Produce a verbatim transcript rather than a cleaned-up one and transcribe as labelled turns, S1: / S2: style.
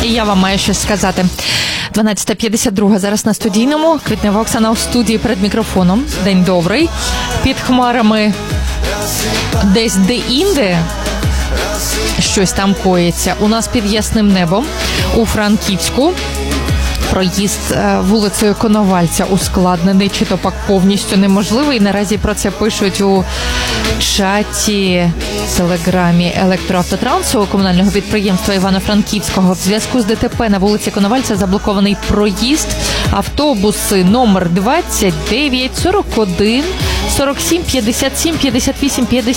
S1: І я вам маю щось сказати. дванадцята п'ятдесят два зараз на студійному. Квітнева Оксана у студії перед мікрофоном. День добрий. Під хмарами десь де-інде щось там коїться. У нас під ясним небом у Франківську проїзд вулицею Коновальця ускладнений, чи то пак повністю неможливий. Наразі про це пишуть у чаті, телеграмі електроавтотрансу комунального підприємства Івано-Франківського. В зв'язку з ДТП на вулиці Коновальця заблокований проїзд. Автобуси номер двадцять дев'ять, сорок один, сорок сім, п'ятдесят сім, п'ятдесят вісім, п'ятдесят